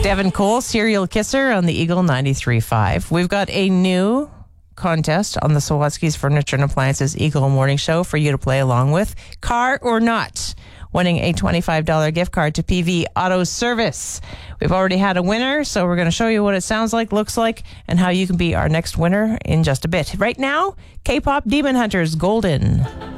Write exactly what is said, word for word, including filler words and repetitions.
Devin Cole, Serial Kisser on the Eagle ninety-three point five. We've got a new contest on the Sawatsky's Furniture and Appliances Eagle Morning Show for you to play along with. Car or not? Winning a twenty-five dollars gift card to P V Auto Service. We've already had a winner, so we're going to show you what it sounds like, looks like, and how you can be our next winner in just a bit. Right now, K-pop Demon Hunters, Golden.